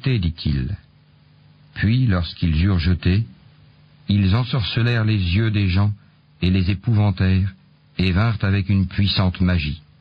jetez, dit-il. Puis, lorsqu'ils eurent jeté, ils ensorcelèrent les yeux des gens et les épouvantèrent, et vinrent avec une puissante magie.